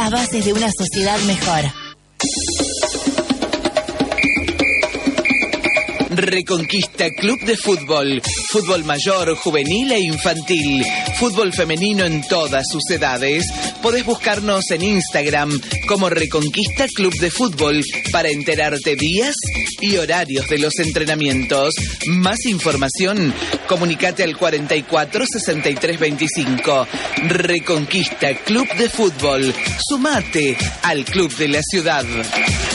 las bases de una sociedad mejor. Reconquista Club de Fútbol. Fútbol mayor, juvenil e infantil. Fútbol femenino en todas sus edades. Podés buscarnos en Instagram como Reconquista Club de Fútbol para enterarte días y horarios de los entrenamientos. Más información, comunicate al 44 63 25. Reconquista Club de Fútbol. Sumate al Club de la Ciudad.